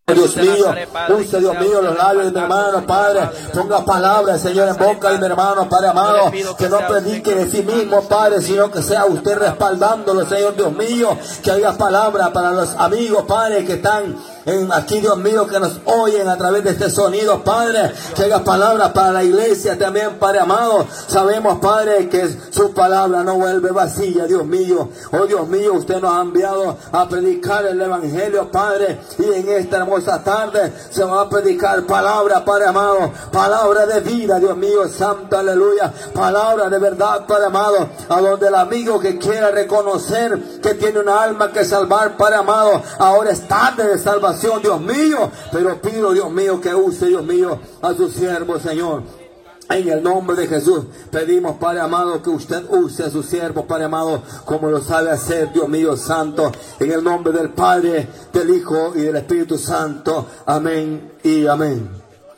Dios mío, use Dios mío los labios de mi hermano, Padre, ponga palabras, Señor, en boca de mi hermano, Padre amado, que no predique de sí mismo, Padre, sino que sea usted respaldándolo, Señor Dios mío, que haya palabras para los amigos, Padre, que están aquí, Dios mío, que nos oyen a través de este sonido, Padre, que haya palabras para la iglesia también, Padre amado. Sabemos, Padre, que su palabra no vuelve vacía, Dios mío. Oh Dios mío, usted nos ha enviado a predicar el evangelio, Padre, y en esta hermosa tarde se va a predicar palabra, Padre amado, palabra de vida, Dios mío, santo, aleluya, palabra de verdad, Padre amado, a donde el amigo que quiera reconocer que tiene una alma que salvar, Padre amado, ahora es tarde de salvación, Dios mío, pero pido, Dios mío, que use, Dios mío, a su siervo, Señor. En el nombre de Jesús pedimos, Padre amado, que usted use a su siervo, Padre amado, como lo sabe hacer, Dios mío santo, en el nombre del Padre, del Hijo y del Espíritu Santo. Amén y amén.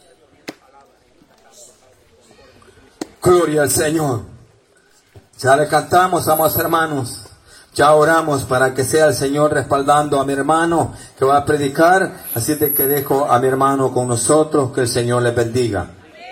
Gloria al Señor. Ya le cantamos, amados hermanos. Ya oramos para que sea el Señor respaldando a mi hermano que va a predicar. Así de que dejo a mi hermano con nosotros. Que el Señor les bendiga.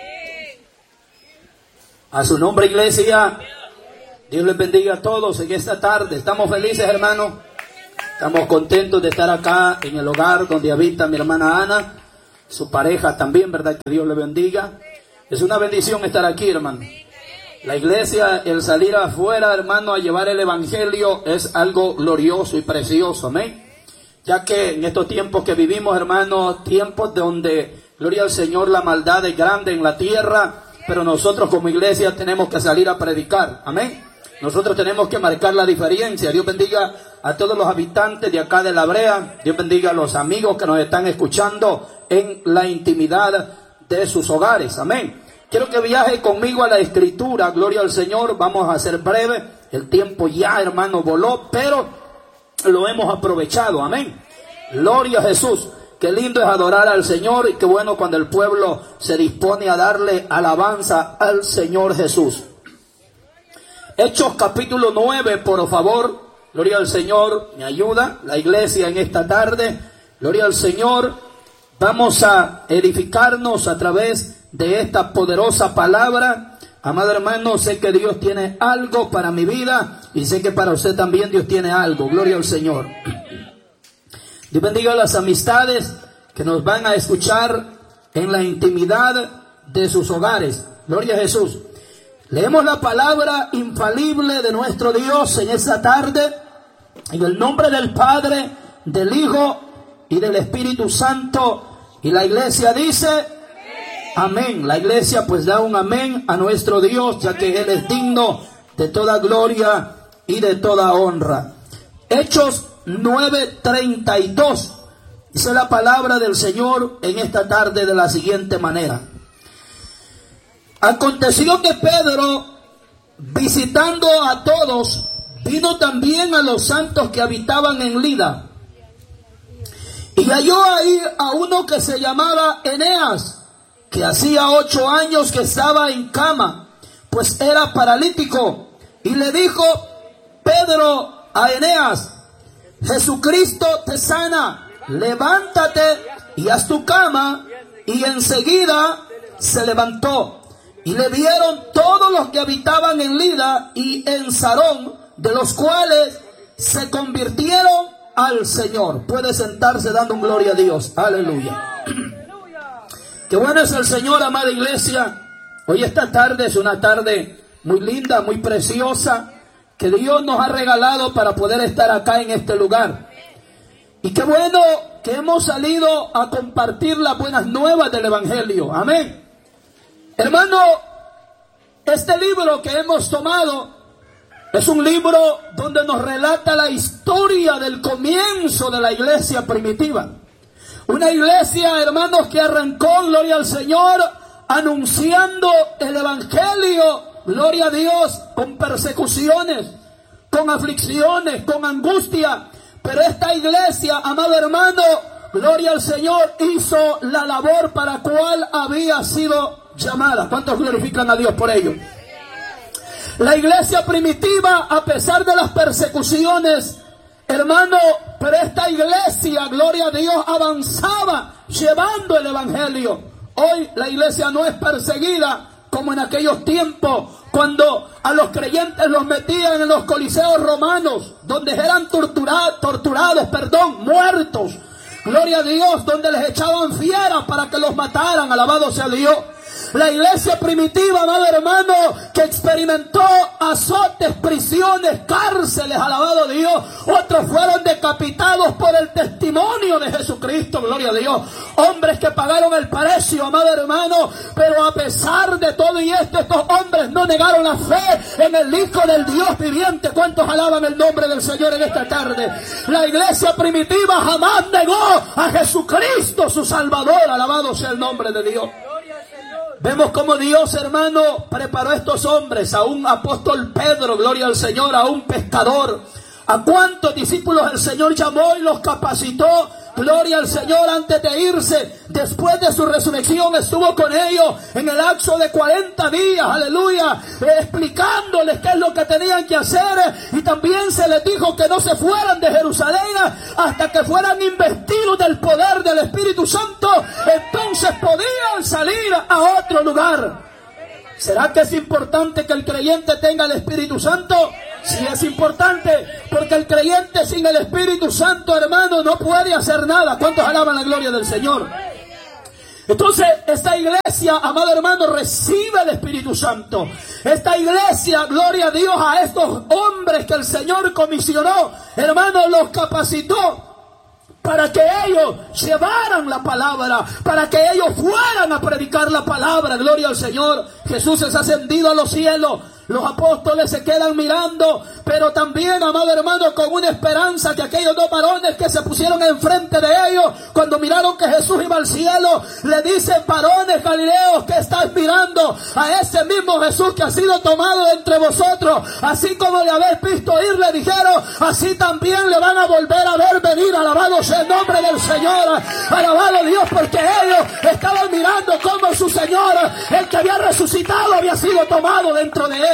A su nombre, iglesia. Dios les bendiga a todos en esta tarde. Estamos felices, hermanos. Estamos contentos de estar acá en el hogar donde habita mi hermana Ana. Su pareja también, ¿verdad? Que Dios les bendiga. Es una bendición estar aquí, hermano. La iglesia, el salir afuera, hermano, a llevar el evangelio es algo glorioso y precioso, amén. Ya que en estos tiempos que vivimos, hermano, tiempos donde, gloria al Señor, la maldad es grande en la tierra, pero nosotros como iglesia tenemos que salir a predicar, amén. Nosotros tenemos que marcar la diferencia. Dios bendiga a todos los habitantes de acá de La Brea. Dios bendiga a los amigos que nos están escuchando en la intimidad de sus hogares, amén. Quiero que viaje conmigo a la Escritura, gloria al Señor. Vamos a ser breve, el tiempo ya, hermano, voló, pero lo hemos aprovechado, amén. Gloria a Jesús. Qué lindo es adorar al Señor y qué bueno cuando el pueblo se dispone a darle alabanza al Señor Jesús. Hechos capítulo 9, por favor. Gloria al Señor, me ayuda la iglesia en esta tarde. Gloria al Señor. Vamos a edificarnos a través de esta poderosa palabra. Amado hermano, sé que Dios tiene algo para mi vida y sé que para usted también Dios tiene algo. Gloria al Señor. Dios bendiga a las amistades que nos van a escuchar en la intimidad de sus hogares. Gloria a Jesús. Leemos la palabra infalible de nuestro Dios en esta tarde, en el nombre del Padre, del Hijo y del Espíritu Santo. Y la iglesia dice amén. La iglesia pues da un amén a nuestro Dios, ya que Él es digno de toda gloria y de toda honra. Hechos 9:32. Dice la palabra del Señor en esta tarde de la siguiente manera. Aconteció que Pedro, visitando a todos, vino también a los santos que habitaban en Lida. Y halló ahí a uno que se llamaba Eneas, que hacía 8 años que estaba en cama, pues era paralítico. Y le dijo Pedro a Eneas: Jesucristo te sana, levántate y haz tu cama. Y enseguida se levantó. Y le vieron todos los que habitaban en Lida y en Sarón, de los cuales se convirtieron al Señor. Puede sentarse dando un gloria a Dios. Aleluya. Qué bueno es el Señor, amada iglesia. Hoy esta tarde es una tarde muy linda, muy preciosa, que Dios nos ha regalado para poder estar acá en este lugar. Y qué bueno que hemos salido a compartir las buenas nuevas del Evangelio. Amén. Hermano, este libro que hemos tomado es un libro donde nos relata la historia del comienzo de la iglesia primitiva. Una iglesia, hermanos, que arrancó, gloria al Señor, anunciando el Evangelio, gloria a Dios, con persecuciones, con aflicciones, con angustia. Pero esta iglesia, amado hermano, gloria al Señor, hizo la labor para la cual había sido llamada. ¿Cuántos glorifican a Dios por ello? La iglesia primitiva, a pesar de las persecuciones, hermano, pero esta iglesia, gloria a Dios, avanzaba llevando el evangelio. Hoy la iglesia no es perseguida como en aquellos tiempos, cuando a los creyentes los metían en los coliseos romanos, donde eran muertos. Gloria a Dios, donde les echaban fieras para que los mataran. Alabado sea Dios. La iglesia primitiva, amado hermano, que experimentó azotes, prisiones, cárceles, alabado Dios. Otros fueron decapitados por el testimonio de Jesucristo, gloria a Dios. Hombres que pagaron el precio, amado hermano, pero a pesar de todo y esto, estos hombres no negaron la fe en el Hijo del Dios viviente. ¿Cuántos alaban el nombre del Señor en esta tarde? La iglesia primitiva jamás negó a Jesucristo, su Salvador. Alabado sea el nombre de Dios. Vemos como Dios, hermano, preparó a estos hombres, a un apóstol Pedro, gloria al Señor, a un pescador. A cuántos discípulos el Señor llamó y los capacitó, gloria al Señor, antes de irse. Después de su resurrección estuvo con ellos en el lapso de 40 días, aleluya, explicándoles qué es lo que tenían que hacer. Y también se les dijo que no se fueran de Jerusalén hasta que fueran investidos del poder del Espíritu Santo. Entonces podían salir a otro lugar. ¿Será que es importante que el creyente tenga el Espíritu Santo? Sí, es importante, porque el creyente sin el Espíritu Santo, hermano, no puede hacer nada. ¿Cuántos alaban la gloria del Señor? Entonces, esta iglesia, amado hermano, recibe el Espíritu Santo. Esta iglesia, gloria a Dios, a estos hombres que el Señor comisionó, hermano, los capacitó para que ellos llevaran la palabra, para que ellos fueran a predicar la palabra. Gloria al Señor. Jesús es ascendido a los cielos. Los apóstoles se quedan mirando, pero también, amado hermano, con una esperanza que aquellos dos varones que se pusieron enfrente de ellos, cuando miraron que Jesús iba al cielo, le dicen: varones galileos, que estás mirando a ese mismo Jesús que ha sido tomado de entre vosotros. Así como le habéis visto ir, le dijeron, así también le van a volver a ver venir. Alabado sea el nombre del Señor. Alabado Dios, porque ellos estaban mirando cómo su Señor, el que había resucitado, había sido tomado dentro de ellos.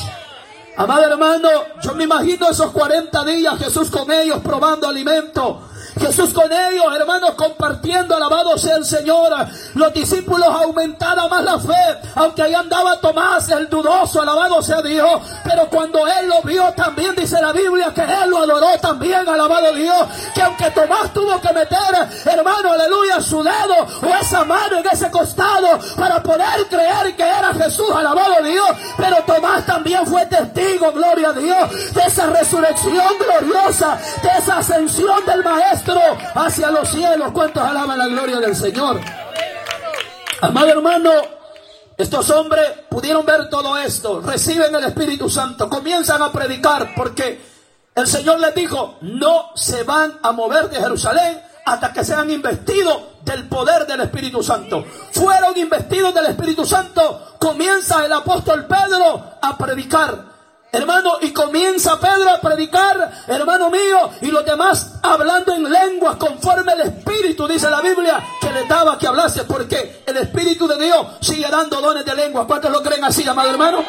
Amado hermano, yo me imagino esos 40 días Jesús con ellos probando alimento. Jesús con ellos, hermanos, compartiendo, alabado sea el Señor. Los discípulos aumentaron más la fe, aunque ahí andaba Tomás, el dudoso, alabado sea Dios. Pero cuando él lo vio, también dice la Biblia que él lo adoró también, alabado Dios. Que aunque Tomás tuvo que meter, hermano, aleluya, su dedo o esa mano en ese costado para poder creer que era Jesús, alabado Dios. Pero Tomás también fue testigo, gloria a Dios, de esa resurrección gloriosa, de esa ascensión del Maestro hacia los cielos. ¿Cuántos alaban la gloria del Señor? Amado hermano, estos hombres pudieron ver todo esto, reciben el Espíritu Santo, comienzan a predicar, porque el Señor les dijo: no se van a mover de Jerusalén hasta que sean investidos del poder del Espíritu Santo. Fueron investidos del Espíritu Santo, comienza el apóstol Pedro a predicar. Hermano, y comienza Pedro a predicar, hermano mío, y los demás hablando en lenguas conforme el Espíritu, dice la Biblia, que les daba que hablase, porque el Espíritu de Dios sigue dando dones de lengua. ¿Cuántos lo creen así, amado hermano?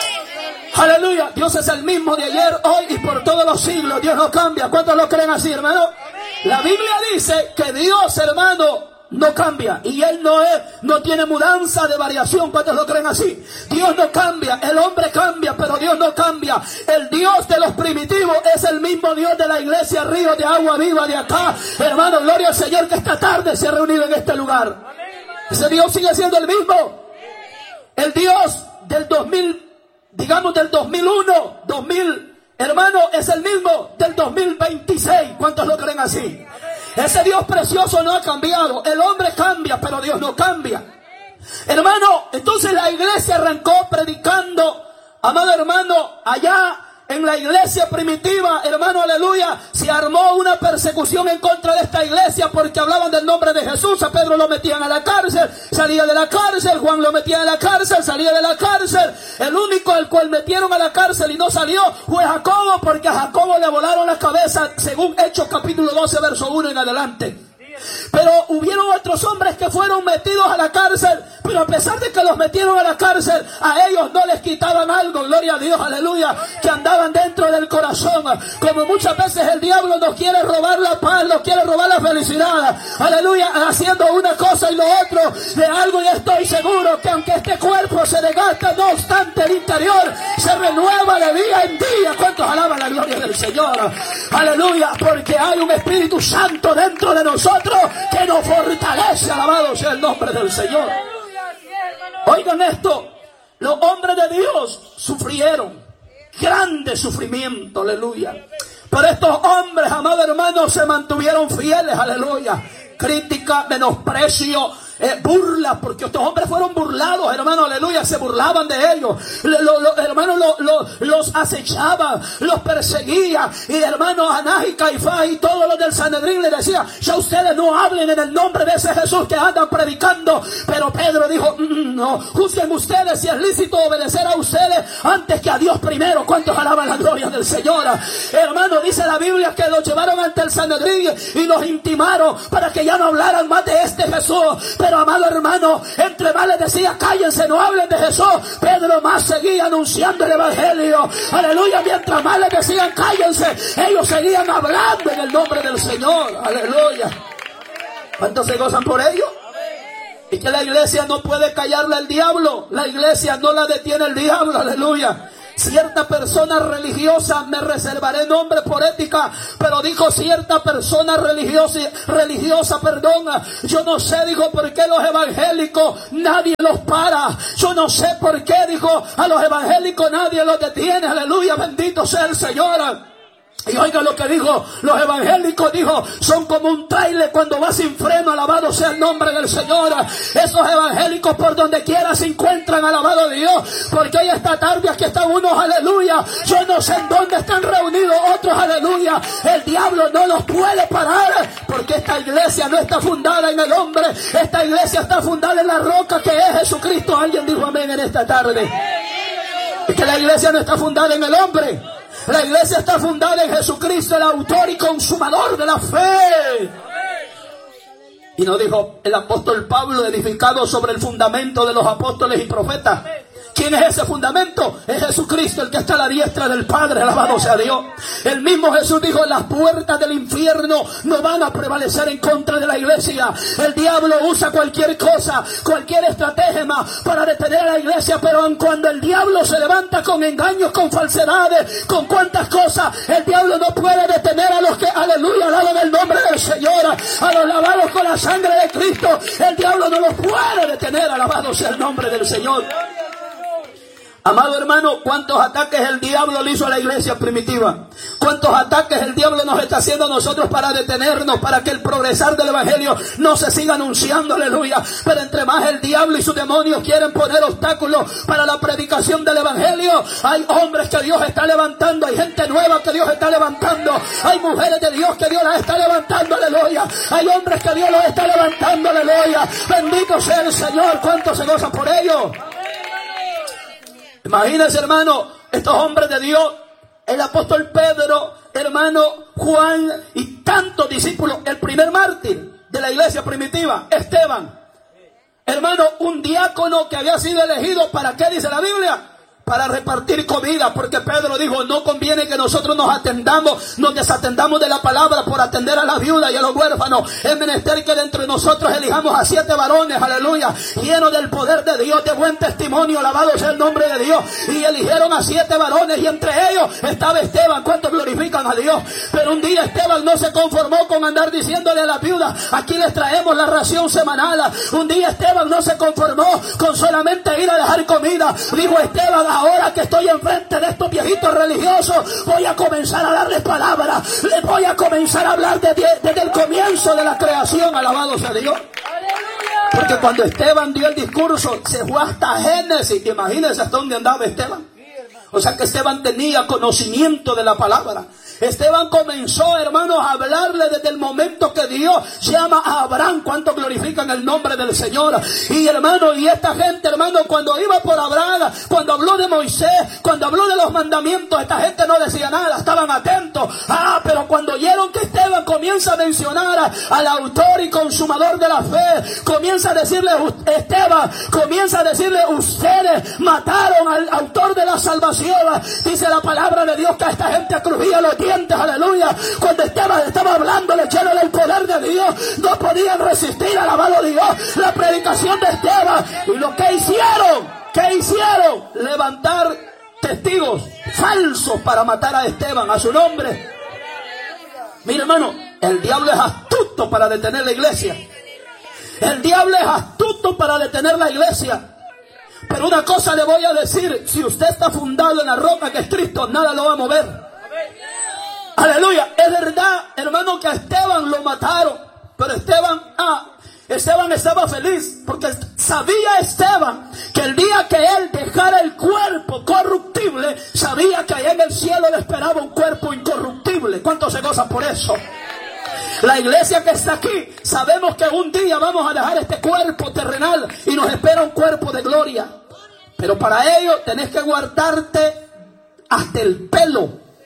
Aleluya. Dios es el mismo de ayer, hoy y por todos los siglos. Dios no cambia. ¿Cuántos lo creen así, hermano? La Biblia dice que Dios, hermano, no cambia, y Él no tiene mudanza de variación. ¿Cuántos lo creen así? Dios no cambia, el hombre cambia, pero Dios no cambia. El Dios de los primitivos es el mismo Dios de la iglesia Río de Agua Viva de acá, hermano. Gloria al Señor, que esta tarde se ha reunido en este lugar. Ese Dios sigue siendo el mismo. El Dios del 2000, digamos del 2001, 2000, hermano, es el mismo del 2026. ¿Cuántos lo creen así? Ese Dios precioso no ha cambiado. El hombre cambia, pero Dios no cambia. Hermano, entonces la iglesia arrancó predicando, amado hermano, allá en la iglesia primitiva, hermano, aleluya, se armó una persecución en contra de esta iglesia porque hablaban del nombre de Jesús. A Pedro lo metían a la cárcel, salía de la cárcel. Juan lo metían a la cárcel, salía de la cárcel. El único al cual metieron a la cárcel y no salió fue Jacobo, porque a Jacobo le volaron la cabeza, según Hechos capítulo 12, verso 1 en adelante. Pero hubieron otros hombres que fueron metidos a la cárcel, pero a pesar de que los metieron a la cárcel, a ellos no les quitaban algo, gloria a Dios, aleluya, que andaban dentro del corazón. Como muchas veces el diablo nos quiere robar la paz, nos quiere robar la felicidad, aleluya, haciendo una cosa y lo otro. De algo y estoy seguro que aunque este cuerpo se desgasta, no obstante el interior se renueva de día en día. ¿Cuántos alaban la gloria del Señor? Aleluya, porque hay un Espíritu Santo dentro de nosotros que nos fortalece. Alabado sea el nombre del Señor. Oigan esto, los hombres de Dios sufrieron grande sufrimiento, aleluya. Pero estos hombres, amados hermanos, se mantuvieron fieles, aleluya. Crítica, menosprecio, burla, porque estos hombres fueron burlados, hermano, aleluya, se burlaban de ellos, hermanos, los acechaban, los perseguían, y hermanos, Anás y Caifás y todos los del Sanedrín le decían: ya ustedes no hablen en el nombre de ese Jesús que andan predicando. Pero Pedro dijo: no, juzguen ustedes si es lícito obedecer a ustedes antes que a Dios primero. ¿Cuántos alaban la gloria del Señor? Hermano, dice la Biblia que los llevaron ante el Sanedrín y los intimaron para que ya no hablaran más de este Jesús. Pero amado hermano, entre más les decía: cállense, no hablen de Jesús, Pedro más seguía anunciando el evangelio, aleluya. Mientras más les decían cállense, ellos seguían hablando en el nombre del Señor, aleluya. ¿Cuántos se gozan por ello? Y que la iglesia no puede callarle al diablo, la iglesia no la detiene el diablo, aleluya. Cierta persona religiosa, me reservaré nombre por ética, pero dijo cierta persona religiosa, yo no sé, dijo, por qué los evangélicos nadie los para. Yo no sé por qué, dijo, a los evangélicos nadie los detiene, aleluya, bendito sea el Señor. Y oiga lo que dijo, los evangélicos, dijo, son como un trailer cuando va sin freno, alabado sea el nombre del Señor. Esos evangélicos por donde quiera se encuentran, alabado Dios, porque hoy esta tarde aquí están unos, aleluya, yo no sé en dónde están reunidos otros, aleluya. El diablo no los puede parar, porque esta iglesia no está fundada en el hombre, esta iglesia está fundada en la roca que es Jesucristo. Alguien dijo amén en esta tarde. Es que la iglesia no está fundada en el hombre. La iglesia está fundada en Jesucristo, el autor y consumador de la fe. Y nos dijo el apóstol Pablo, edificado sobre el fundamento de los apóstoles y profetas. ¿Quién es ese fundamento? Es Jesucristo, el que está a la diestra del Padre, alabado sea Dios. El mismo Jesús dijo: las puertas del infierno no van a prevalecer en contra de la iglesia. El diablo usa cualquier cosa, cualquier estratagema para detener a la iglesia, pero cuando el diablo se levanta con engaños, con falsedades, con cuantas cosas, el diablo no puede detener a los que, aleluya, alaban el nombre del Señor, a los lavados con la sangre de Cristo. El diablo no los puede detener, alabado sea el nombre del Señor. Amado hermano, ¿cuántos ataques el diablo le hizo a la iglesia primitiva? ¿Cuántos ataques el diablo nos está haciendo a nosotros para detenernos, para que el progresar del evangelio no se siga anunciando, aleluya? Pero entre más el diablo y sus demonios quieren poner obstáculos para la predicación del evangelio, hay hombres que Dios está levantando, hay gente nueva que Dios está levantando, hay mujeres de Dios que Dios las está levantando, aleluya. Hay hombres que Dios los está levantando, aleluya. Bendito sea el Señor. ¿Cuántos se gozan por ello? Imagínense, hermano, estos hombres de Dios, el apóstol Pedro, hermano Juan y tantos discípulos, el primer mártir de la iglesia primitiva, Esteban, hermano, un diácono que había sido elegido, ¿para qué dice la Biblia? Para repartir comida, porque Pedro dijo: no conviene que nosotros nos desatendamos de la palabra por atender a las viudas y a los huérfanos. Es menester que de entre nosotros elijamos a 7 varones, aleluya, llenos del poder de Dios, de buen testimonio, alabado sea el nombre de Dios. Y eligieron a 7 varones, y entre ellos estaba Esteban. ¿Cuántos glorifican a Dios? Pero un día Esteban no se conformó con andar diciéndole a las viudas: aquí les traemos la ración semanal. Un día Esteban no se conformó con solamente ir a dejar comida. Dijo Esteban: ahora que estoy enfrente de estos viejitos religiosos, voy a comenzar a darles palabra. Les voy a comenzar a hablar desde el comienzo de la creación, alabado sea Dios. Porque cuando Esteban dio el discurso, se fue hasta Génesis. Imagínense hasta dónde andaba Esteban. O sea que Esteban tenía conocimiento de la palabra. Esteban comenzó, hermanos, a hablarle desde el momento que Dios llama a Abraham. ¿Cuánto glorifican el nombre del Señor? Y hermano, y esta gente, hermano, cuando iba por Abraham, cuando habló de Moisés, cuando habló de los mandamientos, esta gente no decía nada, estaban atentos. Pero cuando oyeron que Esteban comienza a mencionar al autor y consumador de la fe, comienza a decirle, Esteban, comienza a decirle, ustedes mataron al autor de la salvación. Dice la palabra de Dios que a esta gente crujía los dientes, aleluya. Cuando Esteban estaba hablando, lleno del poder de Dios, no podían resistir, alabado Dios, la predicación de Esteban. Y lo que hicieron, levantar testigos falsos para matar a Esteban, a su nombre. Mira, hermano, el diablo es astuto para detener la iglesia. El diablo es astuto para detener la iglesia. Pero una cosa le voy a decir: si usted está fundado en la roca que es Cristo, nada lo va a mover. Aleluya. Es verdad, hermano, que a Esteban lo mataron, pero Esteban estaba feliz, porque sabía Esteban que el día que él dejara el cuerpo corruptible, sabía que allá en el cielo le esperaba un cuerpo incorruptible. ¿Cuántos se gozan por eso? La iglesia que está aquí, sabemos que un día vamos a dejar este cuerpo terrenal y nos espera un cuerpo de gloria. Pero para ello tenés que guardarte hasta el pelo.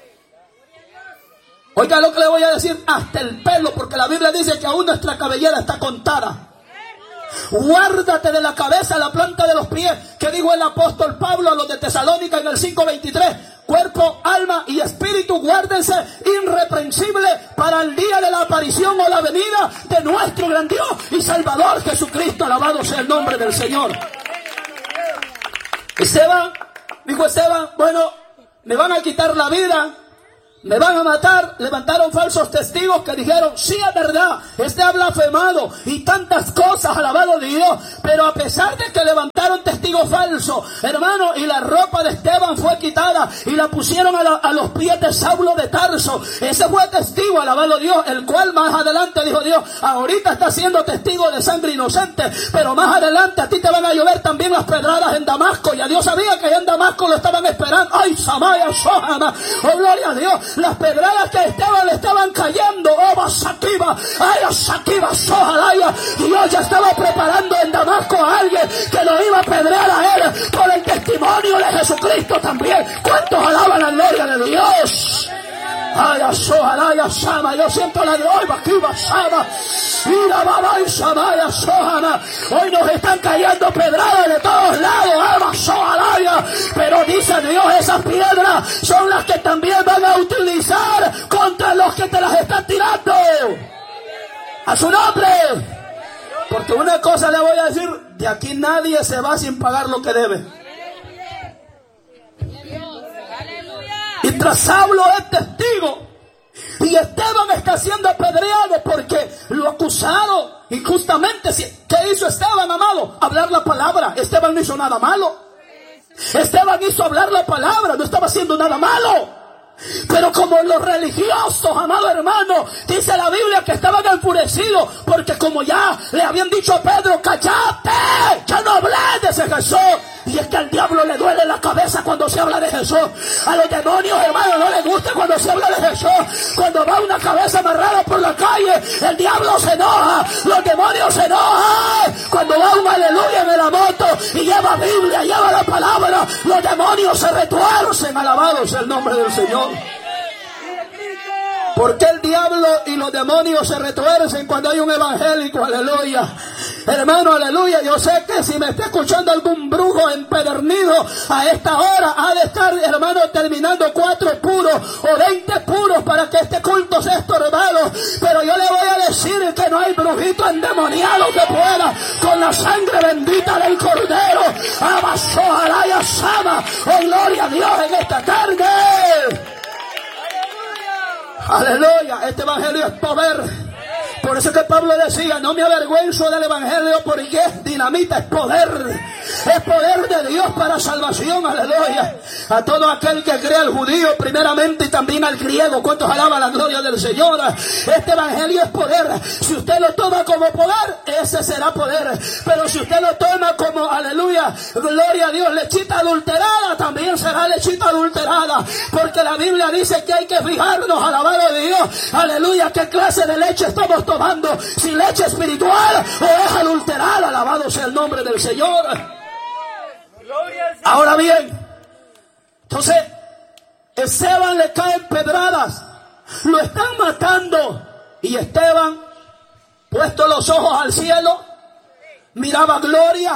Oiga lo que le voy a decir, hasta el pelo, porque la Biblia dice que aún nuestra cabellera está contada. Guárdate de la cabeza a la planta de los pies, que dijo el apóstol Pablo a los de Tesalónica en el 5:23. Cuerpo, alma y espíritu, guárdense irreprensible para el día de la aparición o la venida de nuestro gran Dios y Salvador Jesucristo. Alabado sea el nombre del Señor. Dijo Esteban, bueno, me van a quitar la vida, me van a matar. Levantaron falsos testigos que dijeron, sí, es verdad, este ha blasfemado y tantas cosas, alabado Dios. Pero a pesar de que levantaron testigos falsos, hermano, y la ropa de Esteban fue quitada y la pusieron a los pies de Saulo de Tarso. Ese fue testigo, alabado Dios, el cual más adelante dijo Dios, ahorita está siendo testigo de sangre inocente, pero más adelante a ti te van a llover también las pedradas en Damasco. Ya Dios sabía que allá en Damasco lo estaban esperando. Ay, Samaya, Sohama, oh gloria a Dios. Las pedradas que Esteban le estaban cayendo, oh Basakiba, ay Basakiba, Sohalaya. Dios ya estaba preparando en Damasco a alguien que lo iba a apedrear a él por el testimonio de Jesucristo también. ¿Cuántos alaban la gloria de Dios? Ay, Sohalaya, Sama, yo siento la gloria, Bakiba, Sama, Ira, Baba, y Samaya, Sohama. Hoy nos están cayendo pedradas de todos lados, Ama, Sohalaya. Pero dice Dios, esas piedras son las que también van a utilizar contra los que te las están tirando. A su nombre. Porque una cosa le voy a decir, de aquí nadie se va sin pagar lo que debe. Y tras Saulo es testigo. Y Esteban está siendo apedreado porque lo acusaron injustamente. ¿Qué hizo Esteban, amado? Hablar la palabra. Esteban no hizo nada malo. Esteban hizo hablar la palabra, no estaba haciendo nada malo. Pero como los religiosos, amado hermano, dice la Biblia que estaban enfurecidos porque como ya le habían dicho a Pedro, cállate, ya no hablé de ese Jesús. Y es que al diablo le duele la cabeza cuando se habla de Jesús. A los demonios, hermano, no les gusta cuando se habla de Jesús. Cuando va una cabeza amarrada por la calle, el diablo se enoja, los demonios se enojan. Cuando va un aleluya en la moto y lleva Biblia, lleva la palabra, los demonios se retuercen. Alabado sea el nombre del Señor. ¿Por qué el diablo y los demonios se retuercen cuando hay un evangélico? Aleluya. Hermano, aleluya. Yo sé que si me está escuchando algún brujo empedernido a esta hora, ha de estar, hermano, terminando 4 puros o 20 puros para que este culto sea estorbado. Pero yo le voy a decir que no hay brujito endemoniado que pueda, con la sangre bendita del Cordero, abasó alaya sama. Oh, gloria a Dios en esta tarde. Aleluya, este evangelio es poder. Por eso que Pablo decía, no me avergüenzo del evangelio porque es dinamita, es poder. Es poder de Dios para salvación, aleluya. A todo aquel que cree, al judío primeramente y también al griego. ¿Cuántos alaban la gloria del Señor? Este evangelio es poder. Si usted lo toma como poder, ese será poder. Pero si usted lo toma como, aleluya, gloria a Dios, lechita adulterada, también será lechita adulterada. Porque la Biblia dice que hay que fijarnos, alabado de Dios, aleluya, qué clase de leche estamos tomando. Si leche espiritual o es adulterada, alabado sea el nombre del Señor. Ahora bien, entonces Esteban le caen pedradas, lo están matando, y Esteban, puesto los ojos al cielo, miraba gloria,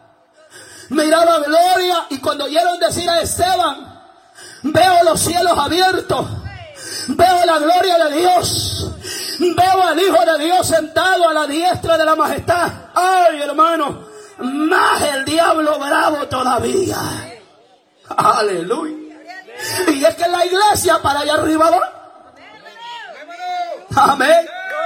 y cuando oyeron decir a Esteban, veo los cielos abiertos, veo la gloria de Dios, veo al Hijo de Dios sentado a la diestra de la majestad. Ay, hermano, más el diablo bravo todavía. Aleluya. Y es que la iglesia para allá arriba va. Amén.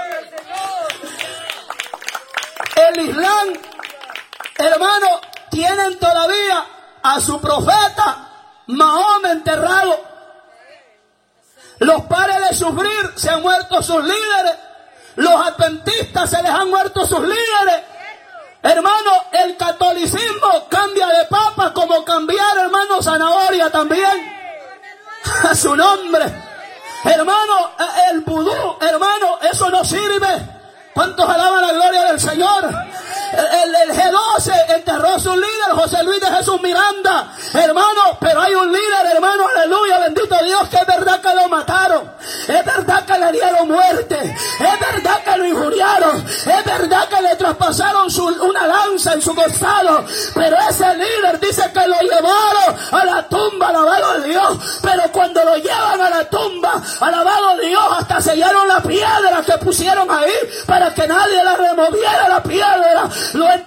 El Islam, hermano, tienen todavía a su profeta Mahoma enterrado. Los pares de sufrir, se han muerto sus líderes. Los adventistas, se les han muerto sus líderes. Hermano, el catolicismo cambia de papa como cambiar, hermano, zanahoria también. A su nombre. Hermano, el vudú, hermano, eso no sirve. ¿Cuántos alaban la gloria del Señor? El G12 enterró a su líder, José Luis de Jesús Miranda, hermano, pero hay un líder, hermano, aleluya, bendito Dios, que es verdad que lo mataron, es verdad que le dieron muerte, es verdad que lo injuriaron, es verdad que le traspasaron una lanza en su costado, pero ese líder dice que lo llevaron a la tumba, alabado Dios, pero cuando lo llevan a la tumba, alabado Dios, hasta sellaron la piedra que pusieron ahí para que nadie la removiera, la piedra. Lo